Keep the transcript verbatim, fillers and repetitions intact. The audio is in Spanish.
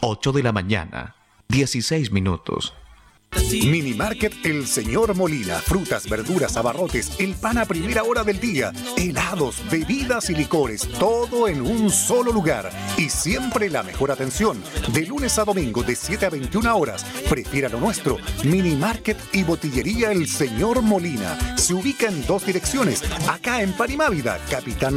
ocho de la mañana, dieciséis minutos. Mini Market El Señor Molina. Frutas, verduras, abarrotes, el pan a primera hora del día, helados, bebidas y licores, todo en un solo lugar. Y siempre la mejor atención. De lunes a domingo de siete a veintiuna horas. Prefiera lo nuestro. Mini Market y Botillería El Señor Molina. Se ubica en dos direcciones. Acá en Panimávida, Capitán